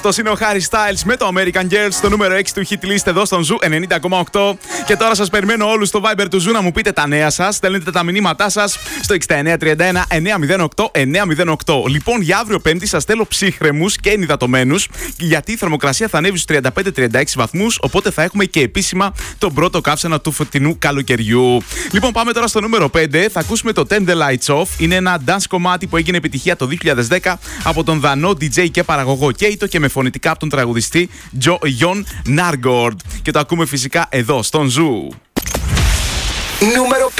Αυτός είναι ο Harry Styles με το American Girls, το νούμερο 6 του hit list εδώ στον Ζου 90,8. Και τώρα σας περιμένω όλους στο Viber του Ζου να μου πείτε τα νέα σας. Στέλνετε τα μηνύματά σας στο 6931 908 908. Λοιπόν, για αύριο Πέμπτη σας στέλνω ψύχρεμους και ενυδατωμένους, γιατί η θερμοκρασία θα ανέβει στους 35-36 βαθμούς. Οπότε θα έχουμε και επίσημα τον πρώτο καύσωνα του φωτεινού καλοκαιριού. Λοιπόν, πάμε τώρα στο νούμερο 5. Θα ακούσουμε το 10 The Lights Off. Είναι ένα dance κομμάτι που έγινε επιτυχία το 2010 από τον δανό DJ και παραγωγό Keito και με φωνητικά από τον τραγουδιστή Jon Nargård. Και το ακούμε φυσικά εδώ στον Ζου. Νούμερο 5.